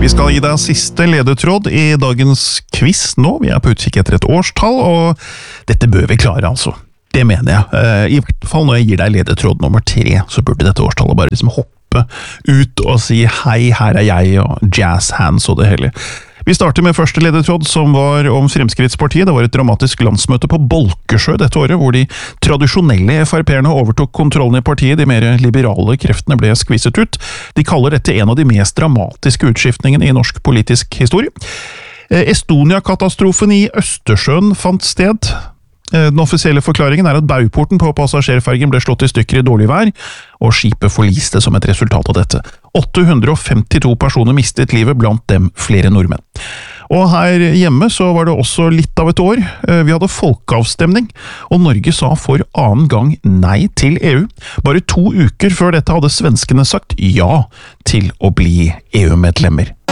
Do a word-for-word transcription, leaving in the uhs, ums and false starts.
Vi skal gi deg siste ledetråd i dagens quiz nå. Vi er på utkikk etter et årstall, og dette bør vi klare, altså. Det mener jeg. I hvert fall når jeg gir deg ledetråd nummer tre, så burde dette årstallet bare liksom hoppe ut og si hei, her er jeg, og jazz hands og det hele. Vi starter med første ledetråd, som var om Fremskrittspartiet. Det var et dramatisk landsmøte på Bolkesjø dette året, hvor de tradisjonelle F R P-erne overtok kontrollen i partiet. De mer liberale kreftene ble skvisset ut. De kaller dette en av de mest dramatiske utskiftningene i norsk politisk historie. Estonia-katastrofen i Østersjøen fant sted. Den offisielle forklaringen er at bauporten på passasjerfergen ble slått i stykker i dårlig vær, og skipet forliste som et resultat av dette. åtte hundre og femtito personer mistet livet, blant dem flere nordmenn. Og her hjemme så var det også litt av et år. Vi hadde folkeavstemning, og Norge sa for annen gang nei til E U. Bare to uker før dette hadde svenskene sagt ja til å bli E U-medlemmer.